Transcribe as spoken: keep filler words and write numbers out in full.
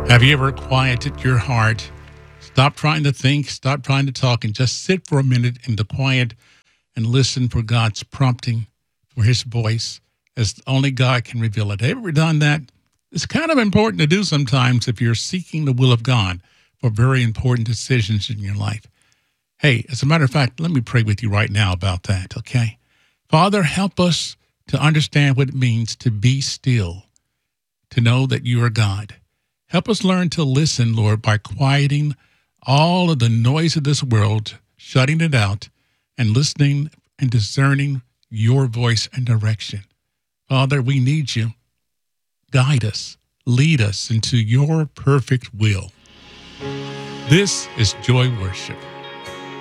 Have you ever quieted your heart? Stop trying to think, stop trying to talk, and just sit for a minute in the quiet and listen for God's prompting, for his voice, as only God can reveal it. Have you ever done that? It's kind of important to do sometimes if you're seeking the will of God for very important decisions in your life. Hey, as a matter of fact, let me pray with you right now about that, okay? Father, help us to understand what it means to be still, to know that you are God. Help us learn to listen, Lord, by quieting all of the noise of this world, shutting it out, and listening and discerning your voice and direction. Father, we need you. Guide us, lead us into your perfect will. This is Joy Worship.